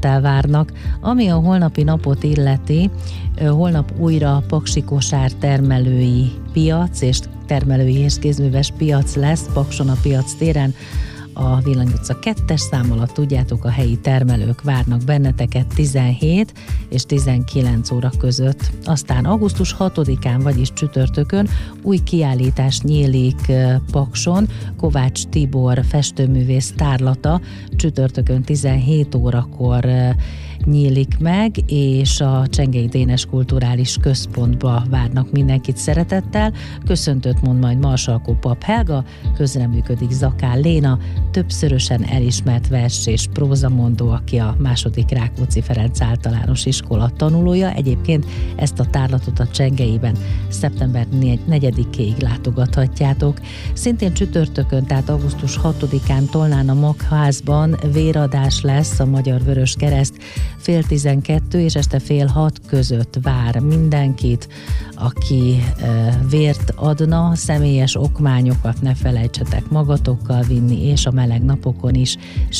szeretettel várnak. Ami a holnapi napot illeti, holnap újra Paksi kosár termelői piac és termelői és kézműves piac lesz Pakson a piac téren. A Villany utca 2-es szám alatt, tudjátok, a helyi termelők várnak benneteket 17 és 19 óra között. Aztán augusztus 6-án, vagyis csütörtökön új kiállítás nyílik Pakson, Kovács Tibor festőművész tárlata csütörtökön 17 órakor nyílik meg, és a Csengei Dénes Kulturális Központba várnak mindenkit szeretettel. Köszöntőt mond majd Marsalkó Pap Helga, közreműködik Zakál Léna, többszörösen elismert vers- és prózamondó, aki a II. Rákóczi Ferenc Általános Iskola tanulója. Egyébként ezt a tárlatot a Csengeiben szeptember 4-ig látogathatjátok. Szintén csütörtökön, tehát augusztus 6-án Tolnán a Magházban véradás lesz, a Magyar Vöröskereszt 12:30 és este 5:30 között vár mindenkit, aki vért adna. Személyes okmányokat ne felejtsetek magatokkal vinni, és a meleg napokon is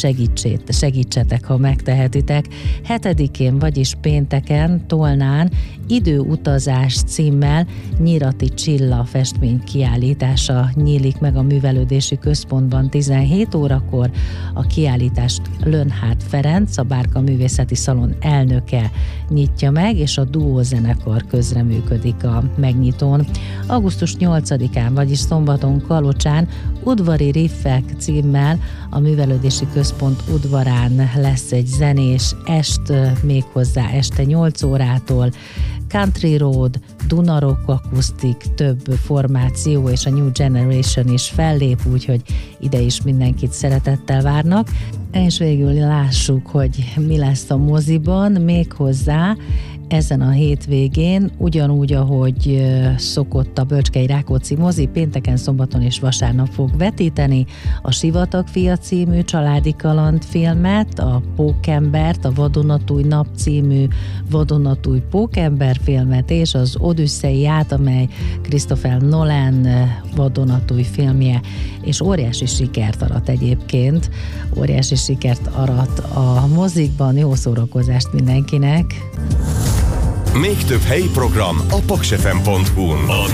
segítsetek, ha megtehetitek. 7-én, vagyis pénteken Tolnán Időutazás címmel Nyirati Csilla festmény kiállítása nyílik meg a Művelődési Központban 17 órakor. A kiállítást Lönnhárt Ferenc, a Bárka Művészeti Szalon elnöke nyitja meg, és a Duó zenekar közreműködik a megnyitón. Augusztus 8-án, vagyis szombaton Kalocsán Udvari Riffek címmel a Művelődési Központ udvarán lesz egy zenés est, méghozzá este 8 órától. Country Road, Duna Rock akusztik, több formáció és a New Generation is fellép, úgyhogy ide is mindenkit szeretettel várnak. És végül lássuk, hogy mi lesz a moziban, méghozzá ezen a hétvégén, ugyanúgy, ahogy szokott a Bölcskei Rákóczi mozi, pénteken, szombaton és vasárnap fog vetíteni a Sivatagfia című családi kalandfilmet, a Pókembert, a Vadonatúj nap című Vadonatúj Pókember filmet, és az Odüsszeiát, amely Christopher Nolan vadonatúj filmje, és óriási sikert arat egyébként, óriási sikert arat a mozikban. Jó szórakozást mindenkinek! Még több helyi program a paksfm.hu-n.